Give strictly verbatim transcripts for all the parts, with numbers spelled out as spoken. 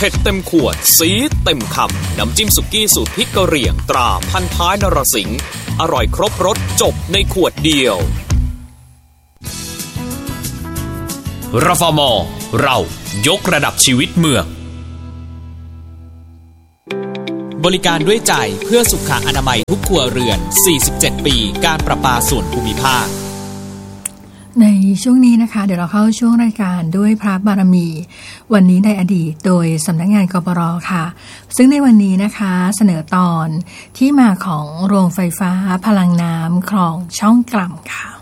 ผ็ดเต็มขวดสีเต็มคำน้ำจิ้มสุกี้สูตรพริกกะเหรี่ยงตราพันท้ายนรสิงห์อร่อยครบรสจบในขวดเดียวรฟม.เรายกระดับชีวิตเมืองบริการด้วยใจเพื่อสุขอนามัยทุกครัวเรือนสี่สิบเจ็ดปีการประปาส่วนภูมิภาคในช่วงนี้นะคะเดี๋ยวเราเข้าช่วงรายการด้วยพระบารมีวันนี้ในอดีตโดยสำนักงานกปร.ค่ะซึ่งในวันนี้นะคะเสนอตอนที่มาของโรงไฟฟ้าพลังน้ำคลองช่องกล่ำค่ะ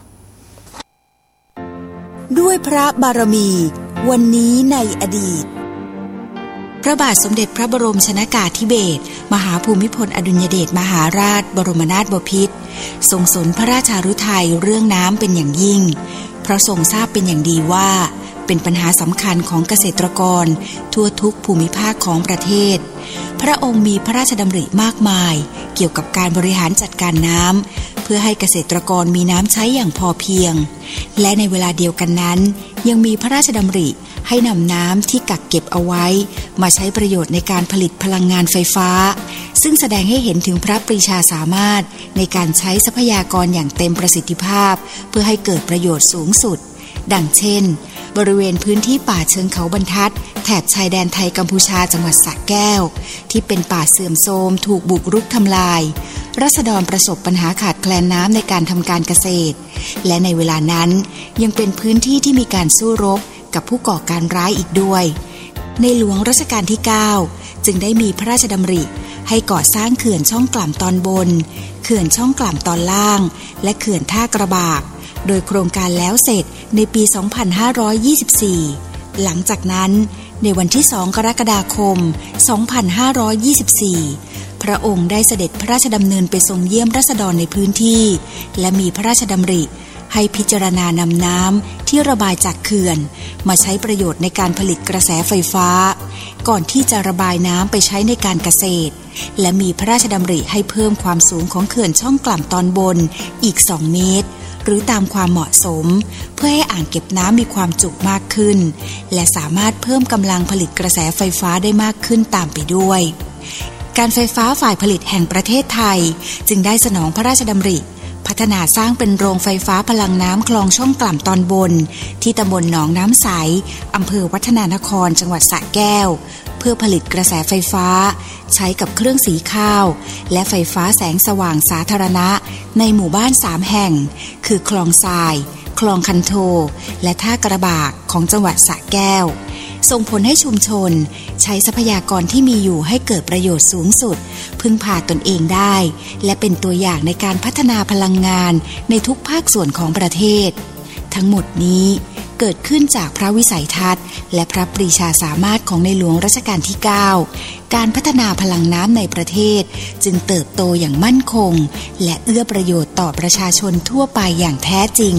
ด้วยพระบารมีวันนี้ในอดีตพระบาทสมเด็จพระบรมชนกาธิเบศรมหาภูมิพลอดุลยเดชมหาราชบรมนาถบพิตรทรงสนพระราชฤทัยเรื่องน้ำเป็นอย่างยิ่งเพราะทรงทราบเป็นอย่างดีว่าเป็นปัญหาสำคัญของเกษตรกรทั่วทุกภูมิภาคของประเทศพระองค์มีพระราชดำริมากมายเกี่ยวกับการบริหารจัดการน้ำเพื่อให้เกษตรกรมีน้ำใช้อย่างพอเพียงและในเวลาเดียวกันนั้นยังมีพระราชดำริให้นำน้ำที่กักเก็บเอาไว้มาใช้ประโยชน์ในการผลิตพลังงานไฟฟ้าซึ่งแสดงให้เห็นถึงพระปรีชาสามารถในการใช้ทรัพยากรอย่างเต็มประสิทธิภาพเพื่อให้เกิดประโยชน์สูงสุดดังเช่นบริเวณพื้นที่ป่าเชิงเขาบรรทัดแถบชายแดนไทยกัมพูชาจังหวัดสระแก้วที่เป็นป่าเสื่อมโทรมถูกบุกรุกทำลายราษฎรประสบปัญหาขาดแคลนน้ำในการทำการเกษตรและในเวลานั้นยังเป็นพื้นที่ที่มีการสู้รบกับผู้ก่อการร้ายอีกด้วยในหลวงรัชกาลที่เก้าจึงได้มีพระราชดำริให้ก่อสร้างเขื่อนช่องกล่ำตอนบนเขื่อนช่องกล่ำตอนล่างและเขื่อนท่ากระบากโดยโครงการแล้วเสร็จในปี สองพันห้าร้อยยี่สิบสี่ หลังจากนั้นในวันที่ สอง กรกฎาคม สองพันห้าร้อยยี่สิบสี่ พระองค์ได้เสด็จพระราชดำเนินไปทรงเยี่ยมราษฎรในพื้นที่และมีพระราชดำริให้พิจารณานำน้ำที่ระบายจากเขื่อนมาใช้ประโยชน์ในการผลิตกระแสไฟฟ้าก่อนที่จะระบายน้ำไปใช้ในการเกษตรและมีพระราชดำริให้เพิ่มความสูงของเขื่อนช่องกล่ำตอนบนอีกสองเมตรหรือตามความเหมาะสมเพื่อให้อ่างเก็บน้ำมีความจุมากขึ้นและสามารถเพิ่มกำลังผลิตกระแสไฟฟ้าได้มากขึ้นตามไปด้วยการไฟฟ้าฝ่ายผลิตแห่งประเทศไทยจึงได้สนองพระราชดำริพัฒนาสร้างเป็นโรงไฟฟ้าพลังน้ำคลองช่องกล่ำตอนบนที่ตำบลหนองน้ำใสอำเภอวัฒนานครจังหวัดสระแก้วเพื่อผลิตกระแสไฟฟ้าใช้กับเครื่องสีข้าวและไฟฟ้าแสงสว่างสาธารณะในหมู่บ้านสามแห่งคือคลองทรายคลองคันโทและท่ากระบากของจังหวัดสระแก้วส่งผลให้ชุมชนใช้ทรัพยากรที่มีอยู่ให้เกิดประโยชน์สูงสุดพึ่งพาตนเองได้และเป็นตัวอย่างในการพัฒนาพลังงานในทุกภาคส่วนของประเทศทั้งหมดนี้เกิดขึ้นจากพระวิสัยทัศน์และพระปรีชาสามารถของในหลวงรัชกาลที่เก้าการพัฒนาพลังน้ำในประเทศจึงเติบโตอย่างมั่นคงและเอื้อประโยชน์ต่อประชาชนทั่วไปอย่างแท้จริง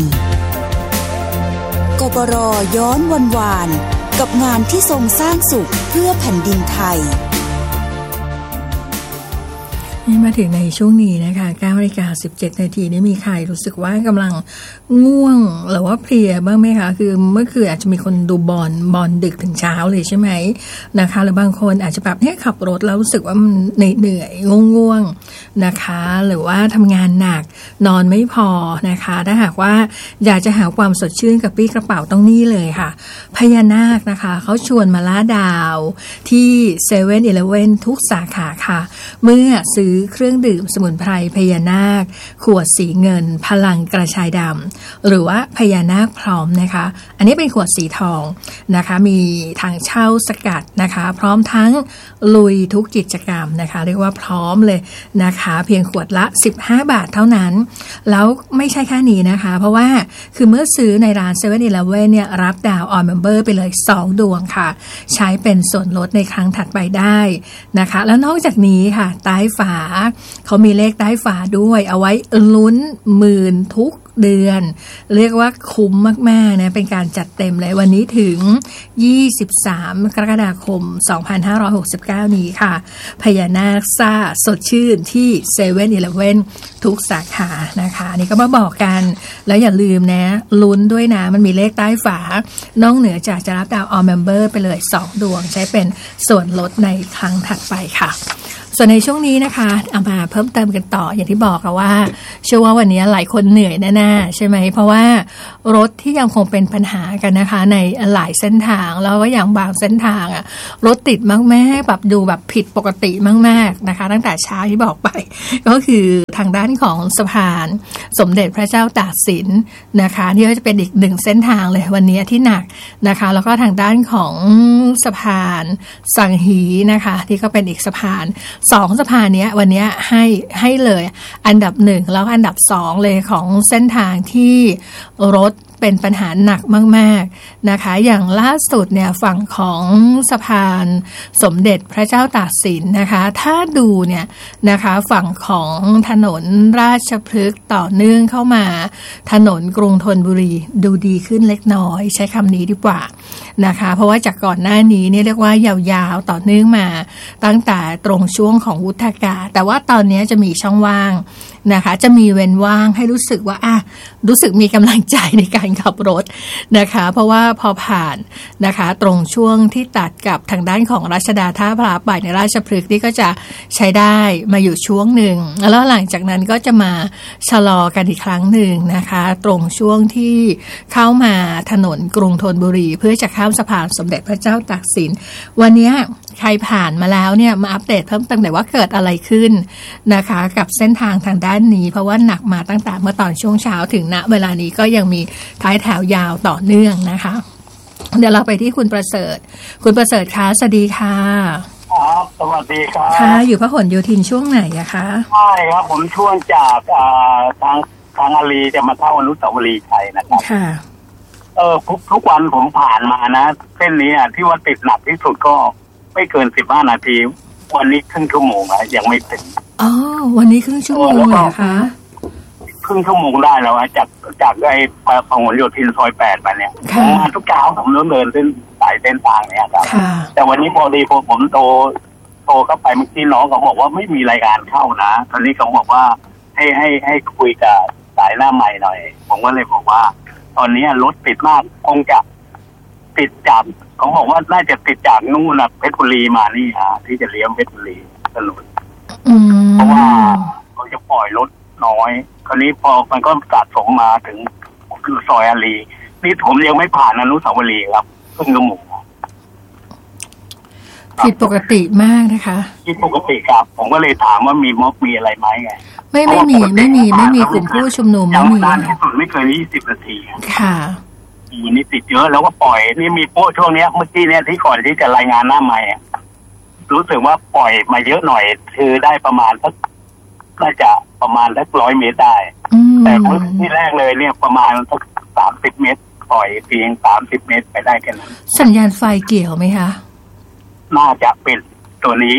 กปร.ย้อนวันวานกับงานที่ทรงสร้างสุขเพื่อแผ่นดินไทยมาถึงในช่วงนี้นะคะ เก้านาฬิกาสิบเจ็ดนาทีนี้มีใครรู้สึกว่ากำลังง่วงหรือว่าเพลียบ้างไหมคะคือเมื่อคืนอาจจะมีคนดูบอลบอลดึกถึงเช้าเลยใช่ไหมนะคะหรือบางคนอาจจะแบบเนี่ยขับรถแล้วรู้สึกว่ามันเหนื่อยง่วงๆนะคะหรือว่าทำงานหนักนอนไม่พอนะคะถ้าหากว่าอยากจะหาความสดชื่นกับปี้กระเป๋าต้องนี่เลยค่ะพญานาคนะคะเขาชวนมาล่าดาวที่เซเว่นอีเลฟเว่นทุกสาขาค่ะเมื่อซื้อเครื่องดื่มสมุนไพรพญานาคขวดสีเงินพลังกระชายดำหรือว่าพญานาคพร้อมนะคะอันนี้เป็นขวดสีทองนะคะมีทางเช่าสกัดนะคะพร้อมทั้งลุยทุกกิจกรรมนะคะเรียกว่าพร้อมเลยนะคะเพียงขวดละสิบห้าบาทเท่านั้นแล้วไม่ใช่แค่นี้นะคะเพราะว่าคือเมื่อซื้อในร้าน เซเว่นอีเลฟเว่น เนี่ยรับดาวออนเมมเบอร์ไปเลยสองดวงค่ะใช้เป็นส่วนลดในครั้งถัดไปได้นะคะแล้วนอกจากนี้ค่ะใต้ฝาเขามีเลขใต้ฝาด้วยเอาไว้ลุ้นหมื่นทุกเดือนเรียกว่าคุ้มมากๆนะเป็นการจัดเต็มเลยวันนี้ถึงยี่สิบสามกรกฎาคมสองพันห้าร้อยหกสิบเก้านี้ค่ะพญานาคซ่าสดชื่นที่ เซเว่น อีเลฟเว่น ทุกสาขานะคะนี่ก็มาบอกกันแล้วอย่าลืมนะลุ้นด้วยนะมันมีเลขใต้ฝานอกเหนือจากจะรับดาวออลเมมเบอร์ไปเลยสองดวงใช้เป็นส่วนลดในครั้งถัดไปค่ะส่วนในช่วงนี้นะคะเอามาเพิ่มเติมกันต่ออย่างที่บอกค่ะว่าเชื่อว่าวันนี้หลายคนเหนื่อยแน่ๆใช่ไหมเพราะว่ารถที่ยังคงเป็นปัญหากันนะคะในหลายเส้นทางแล้วก็อย่างบางเส้นทางอ่ะรถติดมากแม่แบบดูแบบผิดปกติมากๆนะคะตั้งแต่เช้าที่บอกไปก็คือทางด้านของสะพานสมเด็จพระเจ้าตากสินนะคะที่ก็จะเป็นอีกหนึ่งเส้นทางเลยวันนี้ที่หนักนะคะแล้วก็ทางด้านของสะพานสังฮีนะคะที่ก็เป็นอีกสะพานสองสะพานนี้วันนี้ให้ให้เลยอันดับหนึ่งแล้วอันดับสองเลยของเส้นทางที่รถเป็นปัญหาหนักมากๆนะคะอย่างล่าสุดเนี่ยฝั่งของสะพานสมเด็จพระเจ้าตากสินนะคะถ้าดูเนี่ยนะคะฝั่งของถนนราชพฤกษ์ต่อเนื่องเข้ามาถนนกรุงธนบุรีดูดีขึ้นเล็กน้อยใช้คำนี้ดีกว่านะคะเพราะว่าจากก่อนหน้านี้เนี่ยเรียกว่ายาวๆต่อเนื่องมาตั้งแต่ตรงช่วงของวุฒากาศแต่ว่าตอนนี้จะมีช่องว่างนะคะจะมีเว้นว่างให้รู้สึกว่าอ่ะรู้สึกมีกำลังใจในการขับรถนะคะเพราะว่าพอผ่านนะคะตรงช่วงที่ตัดกับทางด้านของรัชดาท่าพระไปในราชพฤกษ์นี่ก็จะใช้ได้มาอยู่ช่วงหนึ่งแล้วหลังจากนั้นก็จะมาชะลอกันอีกครั้งหนึ่งนะคะตรงช่วงที่เข้ามาถนนกรุงธนบุรีเพื่อจะข้ามสะพานสมเด็จพระเจ้าตากสินวันนี้ใครผ่านมาแล้วเนี่ยมาอัปเดตเพิ่มเติมหน่อยว่าเกิดอะไรขึ้นนะคะกับเส้นทางทางด้านนี้เพราะว่าหนักมาตั้งแต่เมื่อตอนช่วงเช้าถึงณเวลานี้ก็ยังมีท้ายแถวยาวต่อเนื่องนะคะเดี๋ยวเราไปที่คุณประเสริฐคุณประเสริฐคะสวัสดีค่ะครับสวัสดีครับค่ะอยู่พหลโยธินช่วงไหนอะคะใช่ครับผมช่วงจากทางทางอารีจะมาเข้าอนุสาวรีย์ชัยนะครับค่ะเออทุกทุกวันผมผ่านมานะเส้นนี้อ่ะที่ว่าติดหนักที่สุดก็ไม่เกินสิบห้านาทีวันนี้ครึ่งชั่วโมงอะยังไม่ถึงอ๋อวันนี้ครึ่งชั่วโมงเหรอคะครึ่งชั่วโมงได้แล้วจากจากไอ้พหลโยธินซอยแปดมาเนี่ยมาทุกเช้าผมเริ่มเดินเส้นสายเส้นทางเนี่ยครับแต่วันนี้พอดีพอผมโตโตเข้าไปเมื่อกี้น้องเขาบอกว่าไม่มีรายการเข้านะตอนนี้เขาบอกว่าให้ให้ให้คุยกับสายหน้าใหม่หน่อยผมก็เลยบอกว่าตอนนี้รถติดมากคงจะติดจากเขาบอกว่าน่าจะติดจากนู่นนะเพชรบุรีมานี่ฮะที่จะเลี้ยงเพชรบุรีถนนเพราะว่าเขาจะปล่อยรถน้อยคราวนี้พอมันก็สะสมมาถึงคือซอยอารีนี่ผมยังไม่ผ่านอนุสาวรีย์ครับเพิ่งกระหมูผิดปกติมากนะคะผิดปกติครับผมก็เลยถามว่ามีม็อบมีอะไรไหมไงไม่ไม่มีไม่มีไม่มีกลุ่มผู้ชุมนุมไม่มีนานที่สุดไม่เกินยี่สิบนาทีค่ะวันนี้ติดเยอะแล้วก็ปล่อยนี่มีโป้ช่วงนี้เมื่อกี้เนี่ยที่ก่อนที่จะรายงานหน้าใหม่รู้สึกว่าปล่อยมาเยอะหน่อยคือได้ประมาณสักน่าจะประมาณสักร้อยเมตรได้แต่เมื่อที่แรกเลยเนี่ยประมาณสักสามสิบเมตรปล่อยเพียงสามสิบเมตรไปได้แค่นั้นสัญญาณไฟเกี่ยวไหมคะน่าจะเป็นตัวนี้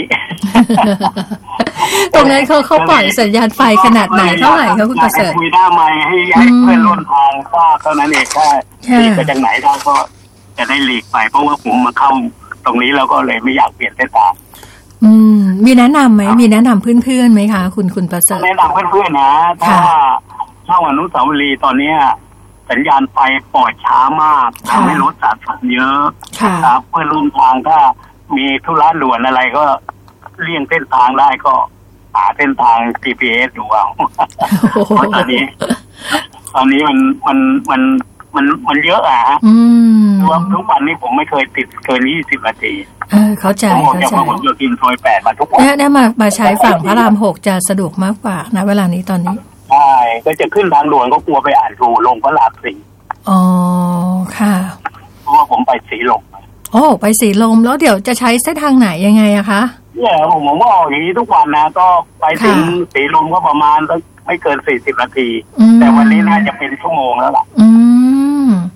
ตรงนั้นเขาเขาปล่อยสัญญาณไฟขนาดไหนเท่าไหร่คะคุณประเสริฐคุยหน้าไมค์ให้ให้เพื่อนร่วมทางทราบเท่านั้นเองแค่หลีกไปจากไหนได้ก็จะได้หลีกไปเพราะว่าผมมาเข้าตรงนี้แล้วก็เลยไม่อยากเปลี่ยนเส้นทางอืมมีแนะนำไหมมีแนะนำเพื่อนๆไหมคะคุณคุณประเสริฐแนะนำเพื่อนๆนะถ้าเข้าอนุสาวรีย์ตอนนี้สัญญาณไฟปล่อยช้ามากทำให้รถสะสมเยอะครับเพื่อนร่วมทางถ้ามีธุระด่วนอะไรก็เลี่ยงเส้นทางได้ก็หาเส้นทาง จี พี เอส ดูเอาเพราะตอนนี้ตอนนี้มันมันมันมันมันเยอะอ่ะรวมทุกวันนี้ผมไม่เคยติดเกินยี่สิบนาทีเออเข้าใจเข้าใจผมจะกินซอยแปดมาทุกวันเนี่ยได้มามาใช้ฝั่งพระรามหกจะสะดวกมากกว่านะเวลานี้ตอนนี้ใช่ก็จะขึ้นทางด่วนก็กลัวไปอ่านดูลงพระรามสี่อ๋อค่ะเพราะว่าผมไปสีลมโอ้ไปสีลมแล้วเดี๋ยวจะใช้เส้นทางไหนยังไงอะคะเนี่ยผมผมก็ออกอย่างนี้ทุกวันนะก็ไปถึงสีลมก็ประมาณไม่เกินสี่สิบนาทีแต่วันนี้น่าจะเป็นชั่วโมงแล้วล่ะอืม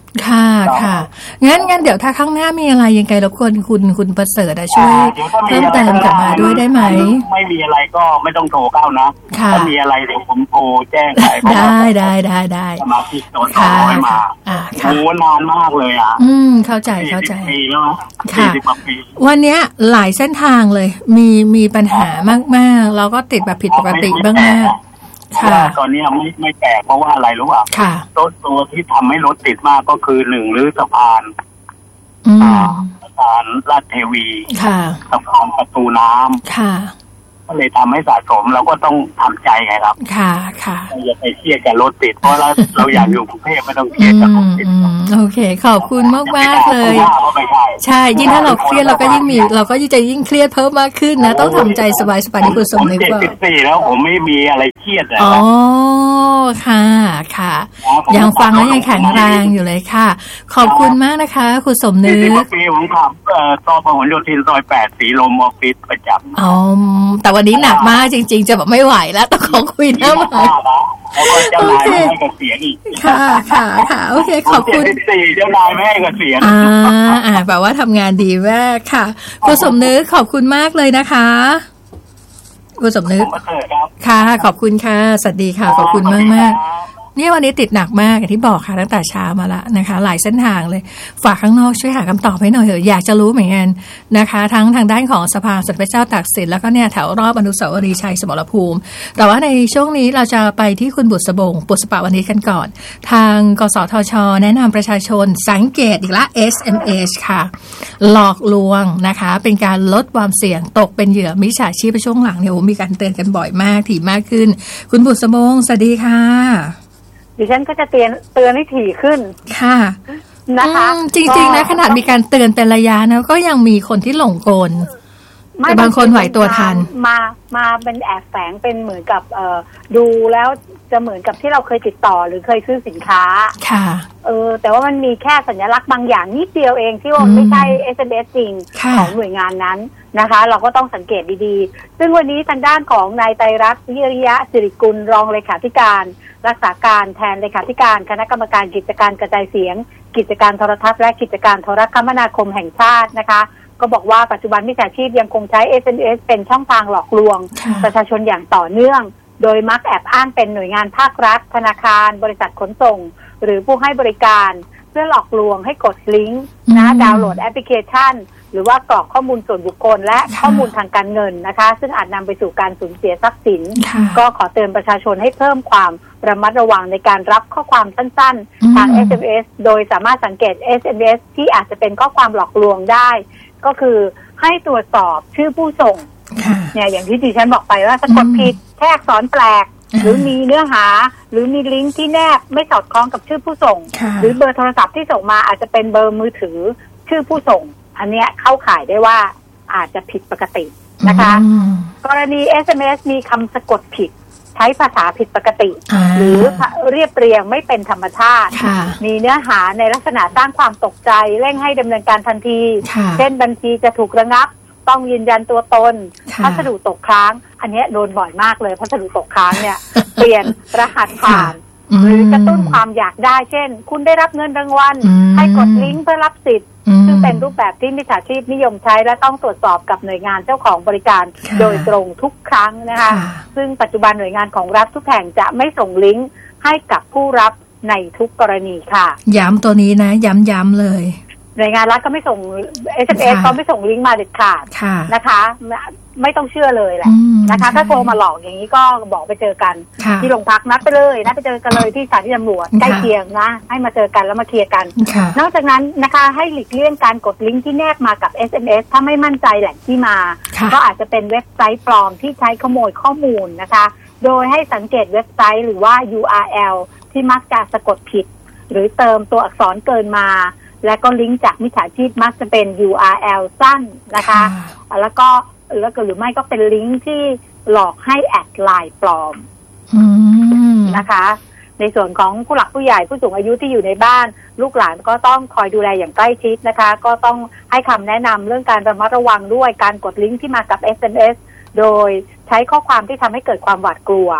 ค่ะค่ะงั้นงั้นเดี๋ยวถ้าข้างหน้ามีอะไรยังไงรบกวนคุณคุณประเสริฐช่วยเพิ่มเติมกลับมาด้วยได้ไหมไม่มีอะไรก็ไม่ต้องโทรเข้านะถ้ามีอะไรเดี๋ยวผมโทรแจ้งไปได้ได้ได้ได้มาที่โต๊ะต่อให้มาโอ้นานมากเลยอ่ะอืมเข้าใจเข้าใจปีแล้วค่ะวันนี้หลายเส้นทางเลยมีมีปัญหามากๆแล้วก็ติดแบบผิดปกติบ้างมากค่ะตอนนี้ไม่ไม่แปลกเพราะว่าอะไรรู้ป่ะค่ะรถตัวที่ทำให้รถติดมากก็คือหนึ่งหรือสะพานสะพานลาดเทวีค่ะสะพานประตูน้ำค่ะก็เลยทำให้สะสมเราก็ต้องทำใจไงครับค่ะค่ะอย่าไปเครียดกับรถติดเพราะเราเราอยากอยู่กรุงเทพไม่ต้องเครียดกับรถติดโอเคขอบคุณมากมากเลยใช่ยิ่งถ้าเราเครียดเราก็ยิ่งมีเราก็ยิ่งจะยิ่งเครียดเพิ่มมากขึ้นนะต้องทำใจสบายสบายในคุณสมนึกว่าเจ็ดสิบสี่แล้วผมไม่มีอะไรเครียดเลยอ๋อค่ะค่ะยังฟังแล้วยังแข็งแรงอยู่เลยค่ะขอบคุณมากนะคะคุณสมนึกปีผมขับเอ่อต่อพหลโยธินซอยแปดสีลมออฟฟิศประจำอ๋อแต่วันนี้หนักมากจริงๆจะแบบไม่ไหวแล้วต้องขอคุยน้ามาเจ้านายไม่ให้เกษียณอีกค่ะค่ะค่ะโอเคขอบคุณสี่เจ้านายไม่ให้เกษียณอ่าอ่าแปลว่าทำงานดีมากค่ะคุณสมนึกขอบคุณมากเลยนะคะคุณสมนึกค่ะขอบคุณค่ะสวัสดีค่ะขอบคุณมากมากนี่วันนี้ติดหนักมากอย่างที่บอกค่ะตั้งแต่เช้ามาละนะคะหลายเส้นทางเลยฝากข้างนอกช่วยหาคำตอบให้หน่อยเถอะอยากจะรู้เหมือนกันนะคะทั้งทางด้านของสภาสมเด็จพระเจ้าตากสินแล้วก็เนี่ยแถวรอบอนุสาวรีย์ชัยสมรภูมิแต่ว่าในช่วงนี้เราจะไปที่คุณบุษบงบุษปะวันนี้กันก่อนทางกสทช.แนะนำประชาชนสังเกตอีกละ เอส เอ็ม เอส ค่ะหลอกลวงนะคะเป็นการลดความเสี่ยงตกเป็นเหยื่อมิจฉาชีพในช่วงหลังเนี่ยมีการเตือนกันบ่อยมากถี่มากขึ้นคุณบุษบงสวัสดีค่ะดิฉันก็จะเตือนเตือนให้ถี่ขึ้นค่ะนะคะจริงๆนะขนาดมีการเตือนเป็นระยะนะก็ยังมีคนที่หลงกลแต่บางคนไหวตัวทันมามาเป็นแอบแฝงเป็นเหมือนกับเอ่อดูแล้วจะเหมือนกับที่เราเคยติดต่อหรือเคยซื้อสินค้าค่ะเออแต่ว่ามันมีแค่สัญลักษณ์บางอย่างนิดเดียวเองที่ว่าไม่ใช่ เอส เอ็ม เอส จริงของหน่วยงานนั้นนะคะเราก็ต้องสังเกตดีๆซึ่งวันนี้ทางด้านของนายไตรรัตน์ วิริยะสิริกุลรองเลขาธิการรักษาการแทนเลขาธิการคณะกรรมการกิจการกระจายเสียงกิจการโทรทัศน์และกิจการโทรคมนาคมแห่งชาตินะคะก็บอกว่าปัจจุบันมิจฉาชีพยังคงใช้ เอส เอ็ม เอส เป็นช่องทางหลอกลวงประชาชนอย่างต่อเนื่องโดยมักแอบอ้างเป็นหน่วยงานภาครัฐธนาคารบริษัทขนส่งหรือผู้ให้บริการเพื่อหลอกลวงให้กดลิงก์นะดาวน์โหลดแอปพลิเคชันหรือว่ากรอกข้อมูลส่วนบุคคลและข้อมูลทางการเงินนะคะซึ่งอาจนำไปสู่การสูญเสียทรัพย์สินก็ขอเตือนประชาชนให้เพิ่มความระมัดระวังในการรับข้อความสั้นๆทาง เอส เอ็ม เอส โดยสามารถสังเกต เอส เอ็ม เอส ที่อาจจะเป็นข้อความหลอกลวงได้ก็คือให้ตรวจสอบชื่อผู้ส่งเนี่ยอย่างที่ดิฉันบอกไปว่าสะกดผิดแค่อักษรแปลกหรือมีเนื้อหาหรือมีลิงก์ที่แนบไม่สอดคล้องกับชื่อผู้ส่งหรือเบอร์โทรศัพท์ที่ส่งมาอาจจะเป็นเบอร์มือถือชื่อผู้ส่งอันเนี้ยเข้าข่ายได้ว่าอาจจะผิดปกตินะคะกรณี เอส เอ็ม เอส มีคำสะกดผิดใช้ภาษาผิดปกติหรือเรียบเรียงไม่เป็นธรรมชาติมีเนื้อหาในลักษณะสร้างความตกใจเร่งให้ดำเนินการทันทีเช่นบัญชีจะถูกระงับต้องยืนยันตัวตนพัสดุตกค้างอันนี้โดนบ่อยมากเลยพัสดุตกค้างเนี่ยเปลี่ยนรหัสผ่านหรือกระตุ้นความอยากได้เช่นคุณได้รับเงินรางวัลให้กดลิงก์เพื่อรับสิทธิ์ซึ่งเป็นรูปแบบที่มิจฉาชีพนิยมใช้และต้องตรวจสอบกับหน่วยงานเจ้าของบริการโดยตรงทุกครั้งนะคะซึ่งปัจจุบันหน่วยงานของรัฐทุกแห่งจะไม่ส่งลิงก์ให้กับผู้รับในทุกกรณีค่ะย้ำตัวนี้นะย้ำๆเลยหน่วยงานรัฐก็ไม่ส่ง เอส เอ็ม เอส ก็ไม่ส่งลิงก์มาเด็ดขาดนะคะไม่ต้องเชื่อเลยแหละนะคะถ้าโทรมาหลอกอย่างนี้ก็บอกไปเจอกันที่โรงพักนัดไปเลยนัดไปเจอกันเลยที่สถานีตำรวจใกล้เคียงนะให้มาเจอกันแล้วมาเคลียร์กันนอกจากนั้นนะคะให้หลีกเลี่ยงการกดลิงก์ที่แนบมากับ เอส เอ็ม เอส ถ้าไม่มั่นใจแหล่งที่มาก็อาจจะเป็นเว็บไซต์ปลอมที่ใช้ขโมยข้อมูลนะคะโดยให้สังเกตเว็บไซต์หรือว่า ยู อาร์ แอล ที่มักจะสะกดผิดหรือเติมตัวอักษรเกินมาและก็ลิงก์จากมิจฉาชีพมักจะเป็น ยู อาร์ แอล สั้นนะคะแล้วก็แล้วก็หรือไม่ก็เป็นลิงก์ที่หลอกให้แอดไลน์ปลอมนะคะในส่วนของผู้หลักผู้ใหญ่ผู้สูงอายุที่อยู่ในบ้านลูกหลานก็ต้องคอยดูแลอย่างใกล้ชิดนะคะก็ต้องให้คำแนะนำเรื่องการระมัดระวังด้วยการกดลิงก์ที่มากับ เอส เอ็ม เอส โดยใช้ข้อความที่ทำให้เกิดความหวาดกลัว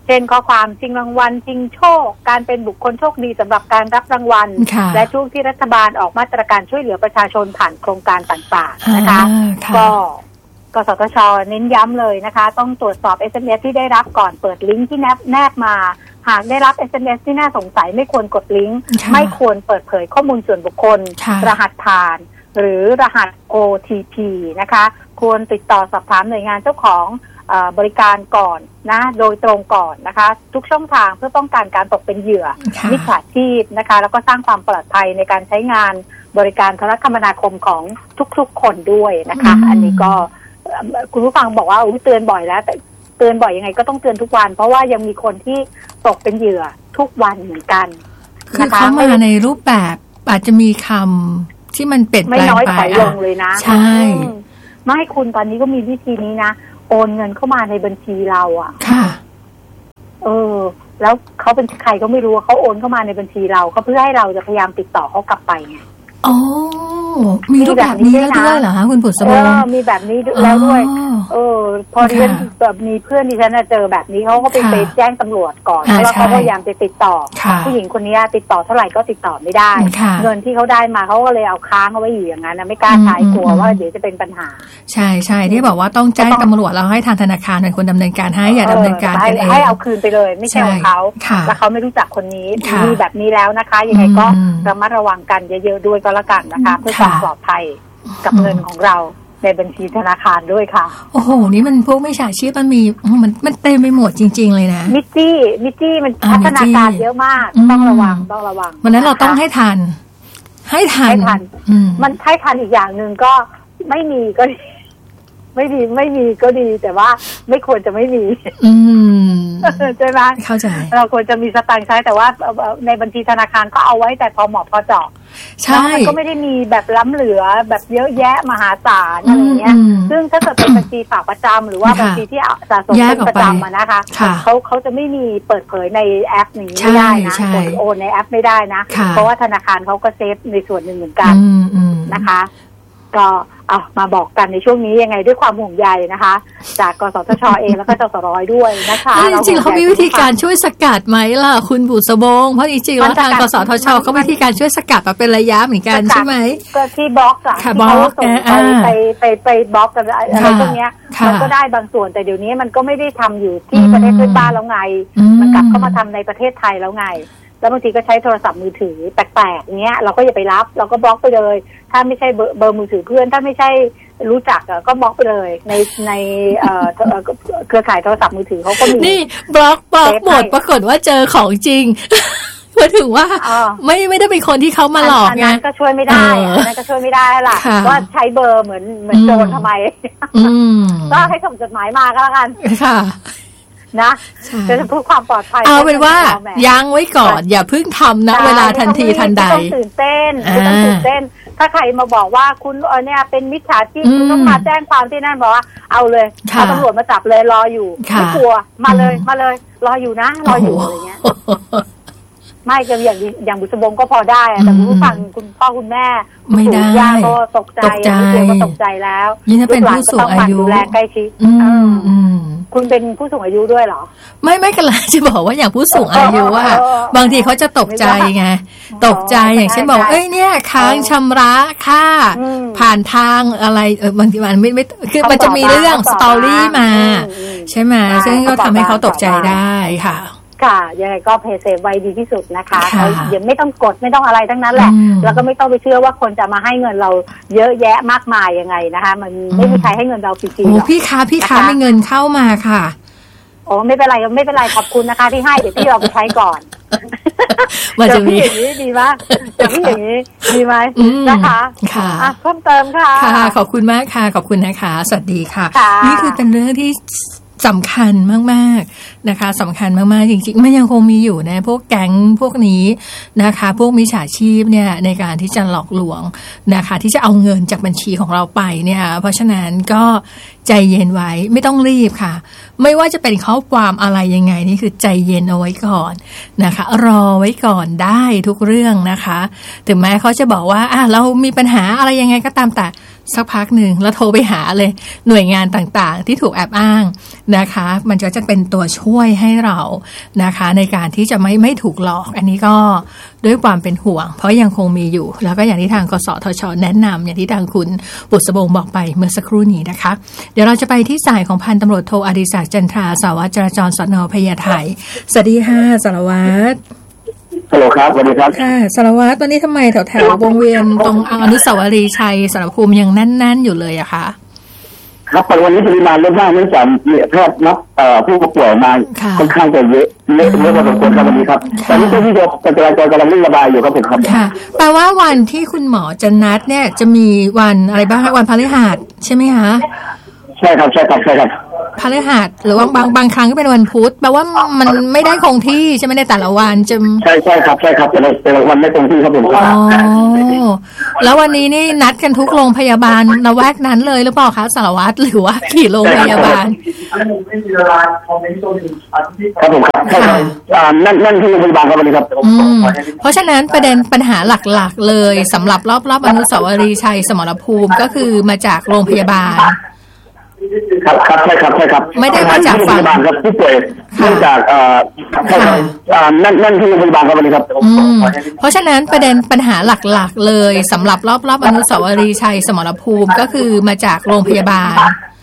เช่นข้อความชิงรางวัลชิงโชคการเป็นบุคคลโชคดีสำหรับการรับรางวัลและช่วงที่รัฐบาลออกมาตรการช่วยเหลือประชาชนผ่านโครงการต่างๆนะคะก็กสทช.เน้นย้ำเลยนะคะต้องตรวจสอบ เอส เอ็ม เอส ที่ได้รับก่อนเปิดลิงก์ที่แนบแนบมาหากได้รับ เอส เอ็ม เอส ที่น่าสงสัยไม่ควรกดลิงก์ไม่ควรเปิดเผยข้อมูลส่วนบุคคลรหัสผ่านหรือรหัส โอ ที พี นะคะควรติดต่อสอบถามหน่วยงานเจ้าของบริการก่อนนะโดยตรงก่อนนะคะทุกช่องทางเพื่อป้องกันการตกเป็นเหยื่อมิจฉาชีพนะคะแล้วก็สร้างความปลอดภัยในการใช้งานบริการโทรคมนาคมของทุกๆคนด้วยนะคะอันนี้ก็คุณผู้ฟังบอกว่าเตือนบ่อยแล้วแต่เตือนบ่อยยังไงก็ต้องเตือนทุกวันเพราะว่ายังมีคนที่ตกเป็นเหยื่อทุกวันเหมือนกันคือเขามาในรูปแบบอาจจะมีคำที่มันเปลี่ยนแปลงไปไม่น้อยถอยลงเลยนะใช่ไม่ให้คุณตอนนี้ก็มีวิธีนี้นะโอนเงินเข้ามาในบัญชีเราอ่ะค่ะเออแล้วเขาเป็นใครก็ไม่รู้ว่าเขาโอนเข้ามาในบัญชีเราเขาเพื่อให้เราจะพยายามติดต่อเขากลับไปไงอ๋อมีรูปแบบนี้แล้วด้วยเหรอคะคุณบุษบงเออมีแบบนี้แล้วด้วยเออพอดิฉันแบบมีเพื่อนดิฉันเจอแบบนี้เขาก็ไปไปแจ้งตำรวจก่อนแล้วเขาพยายามไปติดต่อผู้หญิงคนนี้ติดต่อเท่าไหร่ก็ติดต่อไม่ได้เงินที่เขาได้มาเขาก็เลยเอาค้างเอาไว้อยู่อย่างนั้นนะไม่กล้าใช้กลัวว่าเดี๋ยวจะเป็นปัญหาใช่ใช่ที่บอกว่าต้องแจ้งตำรวจแล้วให้ทางธนาคารเป็นคนดำเนินการให้อย่าดำเนินการกันเองให้เอาคืนไปเลยไม่ใช่ของเขาแล้วเขาไม่รู้จักคนนี้มีแบบนี้แล้วนะคะยังไงก็ระมัดระวังกันเยอะๆด้วยก็แล้วกันนะคะเพื่อความปลอดภัยกับเงินของเราในบัญชีธนาคารด้วยค่ะโอ้โหนี่มันพวกมิจฉาชีพมันมีมันมันเต็มไปหมดจริงๆเลยนะมิจจี้มิจจี้มันพัฒนาการเยอะมากต้องระวังต้องระวังวันนั้นเราต้องให้ทันให้ทันมันให้ทันอีกอย่างหนึ่งก็ไม่มีก็ไม่ดีไม่มีก็ดีแต่ว่าไม่ควรจะไม่มีใช่ไหมเข้าใจเราควรจะมีสตางค์ใช้แต่ว่าในบัญชีธนาคารก็เอาไว้แต่พอเหมาะพอเจาะใช่ก็ไม่ได้มีแบบล้ำเหลือแบบเยอะแยะมหาศาลอะไรเงี้ยซึ่งถ้าเกิดเป็นบัญชีฝากประจำหรือว่าบัญชีที่สะสมเป็นประจำมานะคะเขาเขาจะไม่มีเปิดเผยในแอปนี้ไม่ได้นะกดโอนในแอปไม่ได้นะเพราะว่าธนาคารเขาก็เซฟในส่วนหนึ่งเหมือนกันนะคะก็เอามาบอกกันในช่วงนี้ยังไงด้วยความห่วงใยนะคะจากกสทช.เองแล้วก็จสร.ด้วยนะคะจริงๆเขามีวิธีการช่วยสกัดไหมล่ะคุณบุษบงเพราะจริงๆแล้วทางกสทช.ก็วิธีการช่วยสกัดมาเป็นระยะเหมือนกันใช่ไหมก็ที่บล็อกอะที่เขาส่งไปไปไปบล็อกกันอะไรพวกเนี้ยมันก็ได้บางส่วนแต่เดี๋ยวนี้มันก็ไม่ได้ทำอยู่ที่ประเทศเพื่อนบ้านแล้วไงมันกลับเข้ามาทำในประเทศไทยแล้วไงแล้วบางทีก็ใช้โทรศัพท์มือถือแปลกๆเงี้ยเราก็อย่าไปรับเราก็บล็อกไปเลยถ้าไม่ใช่เบอร์เบอร์มือถือเพื่อนถ้าไม่ใช่รู้จักก็บล็อกไปเลยในในเครือข่ายโทรศัพท์มือถือเขาก็มีนี่บล็อกบล็อกหมดปรากฏว่าเจอของจริงหมายถึงว่าไม่ไม่ได้เป็นคนที่เขามาหลอกไงก็ช่วยไม่ได้นั่นก็ช่วยไม่ได้ล่ะว่าใช้เบอร์เหมือนเหมือนโจรทำไมก็ให้ส่งจดหมายมาก็แล้วกันค่ะนะจะเพื่อความปลอดภัยเอาเป็นว่ายั้งไว้ก่อนอย่าเพิ่งทำนะเวลาทันทีทันใดต้องตื่นเต้นต้องตื่นเต้นถ้าใครมาบอกว่าคุณเออเนี่ยเป็นมิจฉาชีพคุณต้องมาแจ้งความที่นั่นบอกว่าเอาเลยเอาตำรวจมาจับเลยรออยู่ไม่กลัวมาเลยมาเลยรออยู่นะรออยู่อะไรเงี้ยไม่ก็อย่างอย่างบุษบงก็พอได้แต่คุณผู้ฟังคุณพ่อคุณแม่ไม่ได้ก็ตกใจผู้สูงก็ตกใจแล้วยิ่งถ้าเป็นผู้สูงอายุดูแลใกล้ชิดคุณเป็นผู้สูงอายุด้วยเหรอไม่ไม่กำลังจะบอกว่าอย่างผู้สูงอายุว่าบางทีเขาจะตกใจไงตกใจอย่างเช่นบอกเอ้ยเนี่ยค้างชำระค่าผ่านทางอะไรเออบางทีมันไม่ไม่คือมันจะมีเรื่องสตอรี่มาใช่ไหมซึ่งก็ทำให้เขาตกใจได้ค่ะค่ะยังไงก็เพย์เซฟไว้ดีที่สุดนะคะเขาอย่าไม่ต้องกดไม่ต้องอะไรทั้งนั้นแหละแล้วก็ไม่ต้องไปเชื่อว่าคนจะมาให้เงินเราเยอะแยะมากมายยังไงนะคะมันไม่มีใครให้เงินเราฟรีๆหรอกพี่ค้าพี่ค้ามีเงินเข้ามาค่ะโอ้ไม่เป็นไรไม่เป็นไรขอบคุณนะคะที่ให้เดี๋ยวพี่เราไปใช้ก่อนมาจะมีอย่างนี้ดีมากจะพี่อย่างนี้ดีไหมนะคะค่ะเพิ่มเติมค่ะค่ะขอบคุณมากค่ะขอบคุณนะคะสวัสดีค่ะนี่คือเป็นเรื่องที่สำคัญมากๆนะคะสำคัญมากๆจริงๆมันยังคงมีอยู่นะพวกแก๊งพวกนี้นะคะพวกมิจฉาชีพเนี่ยในการที่จะหลอกลวงนะคะที่จะเอาเงินจากบัญชีของเราไปเนี่ยเพราะฉะนั้นก็ใจเย็นไว้ไม่ต้องรีบค่ะไม่ว่าจะเป็นข้อความอะไรยังไงนี่คือใจเย็นเอาไว้ก่อนนะคะรอไว้ก่อนได้ทุกเรื่องนะคะถึงแม้เขาจะบอกว่าอ่ะเรามีปัญหาอะไรยังไงก็ตามแต่สักพักหนึ่งแล้วโทรไปหาเลยหน่วยงานต่างๆที่ถูกแอบอ้างนะคะมันก็จะเป็นตัวช่วยให้เรานะคะในการที่จะไม่ไม่ถูกหลอกอันนี้ก็ด้วยความเป็นห่วงเพราะยังคงมีอยู่แล้วก็อย่างที่ทางกสทช.แนะนำอย่างที่ทางคุณบุษบงบอกไปเมื่อสักครู่นี้นะคะเดี๋ยวเราจะไปที่สายของพันตำรวจโทอดิศักดิ์จันทราสารวัตรจราจรสน.พญาไทสวัสดีค่ะสารวัตรฮัลโหลครับสวัสดีครับค่ะสารวัตรตอนนี้ทำไมแถวแถววงเวียนตรงอนุสาวรีย์ชัยสรภูมิยังแน่นๆอยู่เลยอะคะครับแต่วันนี้ปริมาณลดมากเนื่องจากแพทย์นับผู้ป่วยมาค่อนข้างจะเยอะเยอะเยอะพอสมควรครับวันนี้ครับตอนนี้เจ้าที่การจราจรกำลังเร่งระบายอยู่ครับผมครับค่ะแปลว่าวันที่คุณหมอจะนัดเนี่ยจะมีวันอะไรบ้างคะวันพฤหัสใช่ไหมคะใช่ครับใช่ครับใช่ครับพฤหัสหรือว่าบางบางครั้งก็เป็นวันพุธแปลว่ามันไม่ได้คงที่ใช่ไหมในแต่ละวันจะใช่ใช่ครับใช่ครับแต่ละแต่ละวันไม่คงที่ครับผมอ๋อแล้ววันนี้นี่นัดกันทุกโรงพยาบาลละแวกนั้นเลยหรือเปล่าคะสารวัตรหรือว่ากี่โรงพยาบาลครับผมครับนั่นนั่นที่โรงพยาบาลครับวันนี้ครับเพราะฉะนั้นประเด็นปัญหาหลักๆเลยสำหรับรอบๆอนุสาวรีย์ชัยสมรภูมิก็คือมาจากโรงพยาบาลครับครับใช่ครับใช่ครับไม่ได้มาจากฝั่งครับผู้ป่วยเนื่องจากเอ่อใช่ครับนั่นนั่นที่โรงพยาบาลครับวันนี้ครับเพราะฉะนั้นประเด็นปัญหาหลักๆเลยสำหรับรอบๆอนุสาวรีย์ชัยสมรภูมิก็คือมาจากโรงพยาบาล